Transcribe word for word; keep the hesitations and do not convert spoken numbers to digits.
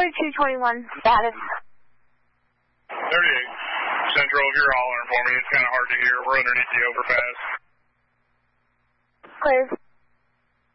thirty-two twenty-one status. thirty-eight. Central, if you're hollering for me, it's kind of hard to hear. We're underneath the overpass. Clear.